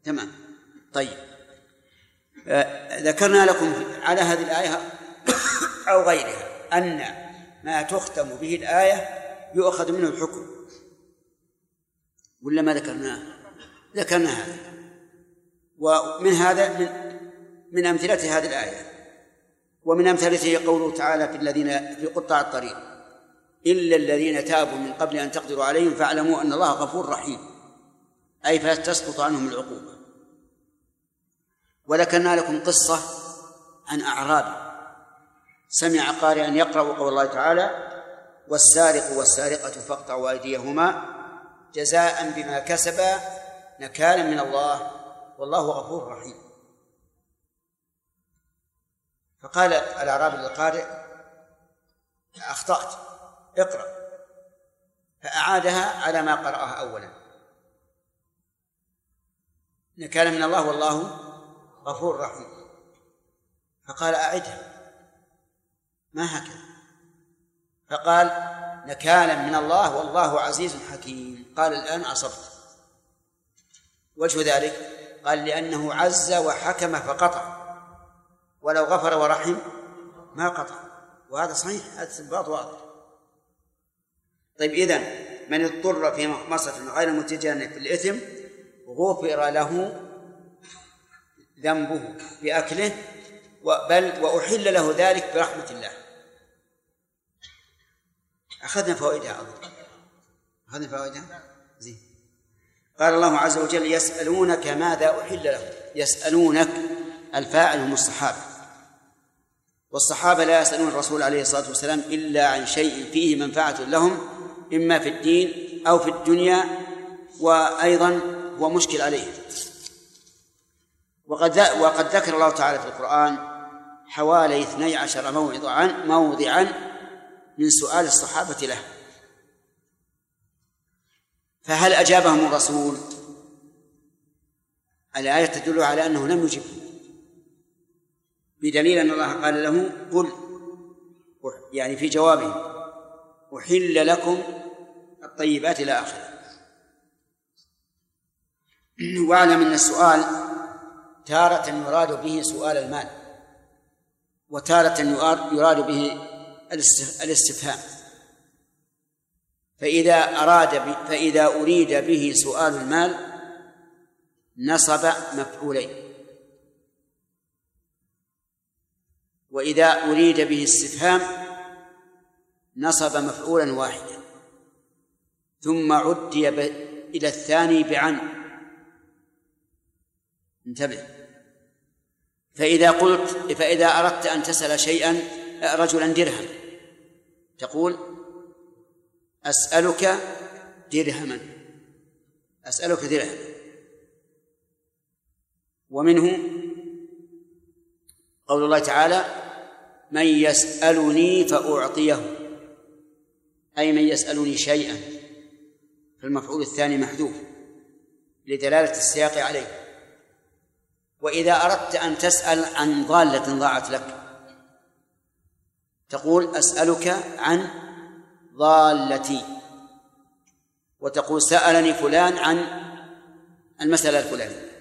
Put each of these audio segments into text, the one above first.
تمام. طيب، ذكرنا لكم على هذه الآية أو غيرها أن ما تختم به الآية يؤخذ منه الحكم، ولا ما ذكرنا هذا. ومن هذا من أمثلة هذه الآية، ومن أمثلته قوله تعالى في الذين في قطاع الطريق إلا الذين تابوا من قبل أن تقدروا عليهم فاعلموا أن الله غفور رحيم، أي فتسقط عنهم العقوبة. وذكرنا لكم قصة عن أعرابي سمع قارئا يقرأ قول الله تعالى والسارق والسارقة فاقطعوا أيديهما جزاء بما كسبا نكالا من الله والله غفور رحيم. فقال الأعرابي للقارئ أخطأت، اقرأ، فأعادها على ما قرأها أولا، نكالا من الله والله غفور رحيم. فقال أعدها، ما هكذا، فقال نكالا من الله والله عزيز حكيم. قال الآن أصبت. وجه ذلك قال لأنه عز وحكم فقطع، ولو غفر ورحم ما قطع، وهذا صحيح، هذا استنباط واضح. طيب، إذن من اضطر في مخمصة غير متجانف في الإثم غفر له ذنبه بأكله، بل وأحل له ذلك برحمة الله. أخذنا فوائدها أظن، أخذنا فوائدها زين. قال الله عز وجل يسألونك ماذا أحل لهم. يسألونك الفاعل هم الصحابة، والصحابة لا يسألون الرسول عليه الصلاة والسلام إلا عن شيء فيه منفعة لهم، إما في الدين أو في الدنيا، وأيضا هو مشكل عليه. وقد ذكر الله تعالى في القرآن حوالي 12 موضعا من سؤال الصحابة له، فهل أجابهم الرسول؟ الآية تدل على أنه لم يجب، بدليل أن الله قال له قل، يعني في جوابه أحل لكم الطيبات إلى آخره. واعلم أن السؤال تارة يراد به سؤال المال، وتارة يراد به الاستفهام. فإذا أريد به سؤال المال نصب مفعولين، وإذا أريد به استفهام نصب مفعولا واحدا، ثم عدي إلى الثاني بعن. انتبه. فإذا أردت أن تسأل شيئا رجلا درهم تقول أسألك درهما، أسألك درهما. ومنه قول الله تعالى من يسألني فأعطيه، أي من يسألني شيئا، فالمفعول الثاني محذوف لدلالة السياق عليه. وإذا أردت أن تسأل عن ضالة ضاعت لك تقول أسألك عن ضالتي، وتقول سألني فلان عن المسألة الفلانية.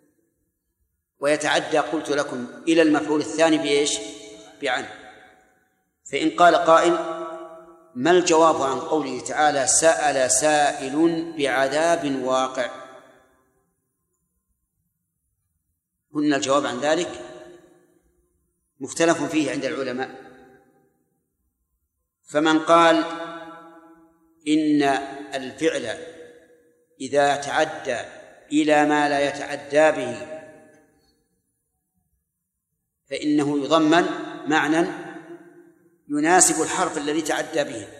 ويتعدى قلت لكم إلى المفعول الثاني بإيش؟ بعن. فإن قال قائل ما الجواب عن قوله تعالى سأل سائل بعذاب واقع؟ قلنا الجواب عن ذلك مختلف فيه عند العلماء. فمن قال إن الفعل إذا تعدى إلى ما لا يتعدى به فإنه يضمن معنى يناسب الحرف الذي تعدى به،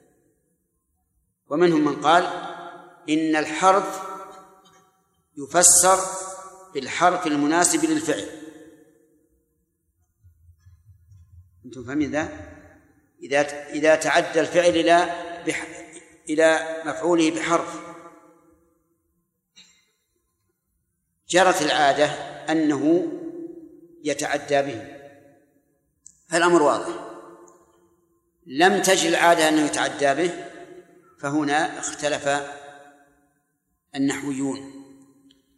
ومنهم من قال إن الحرف يفسر بالحرف المناسب للفعل. أنتم فاهمين ذا؟ إذا تعدى الفعل إلى مفعوله بحرف جرت العادة أنه يتعدى به، فالأمر واضح. لم تجر العادة أنه يتعدى به، فهنا اختلف النحويون